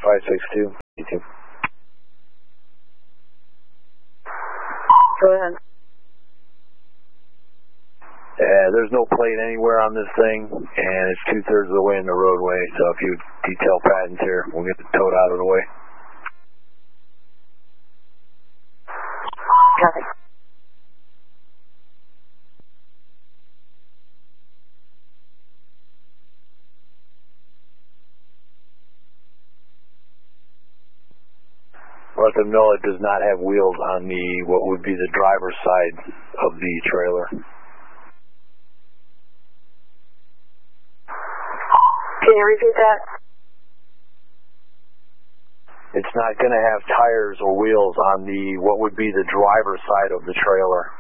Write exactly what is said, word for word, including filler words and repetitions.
five six two. Go ahead. Yeah, there's no plate anywhere on this thing, and it's two-thirds of the way in the roadway, so if you detail patents here, we'll get the tote out of the way. Copy. Let them know it does not have wheels on the, what would be the driver's side of the trailer. Can you repeat that? It's not going to have tires or wheels on the, what would be the driver's side of the trailer.